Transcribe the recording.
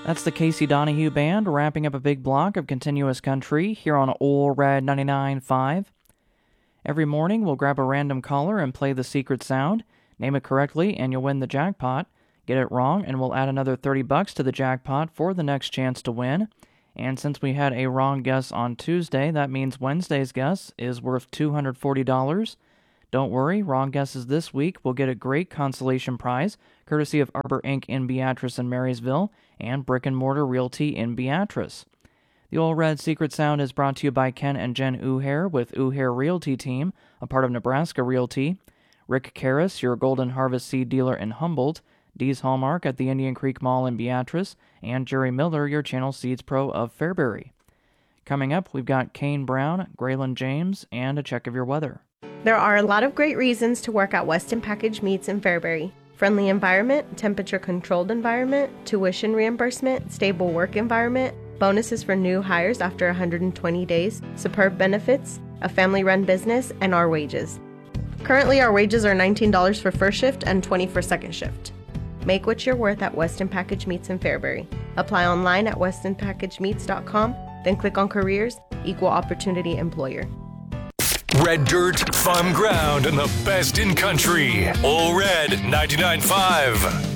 That's the Casey Donahue Band wrapping up a big block of continuous country here on Ole Red 99.5. Every morning we'll grab a random caller and play the secret sound. Name it correctly and you'll win the jackpot. Get it wrong and we'll add another $30 to the jackpot for the next chance to win. And since we had a wrong guess on Tuesday, that means Wednesday's guess is worth $240. Don't worry, wrong guesses this week will get a great consolation prize, courtesy of Arbor Inc. in Beatrice and Marysville, and Brick and Mortar Realty in Beatrice. The Ole Red Secret Sound is brought to you by Ken and Jen Uhair with Uhair Realty Team, a part of Nebraska Realty, Rick Karras, your Golden Harvest seed dealer in Humboldt, Dee's Hallmark at the Indian Creek Mall in Beatrice, and Jerry Miller, your Channel Seeds Pro of Fairbury. Coming up, we've got Kane Brown, Graylin James, and a check of your weather. There are a lot of great reasons to work at Weston Package Meats in Fairbury. Friendly environment, temperature-controlled environment, tuition reimbursement, stable work environment, bonuses for new hires after 120 days, superb benefits, a family-run business, and our wages. Currently, our wages are $19 for first shift and $20 for second shift. Make what you're worth at Weston Package Meats in Fairbury. Apply online at westonpackagemeats.com, then click on Careers, Equal Opportunity Employer. Red dirt, fun ground, and the best in country. Ole Red 99.5.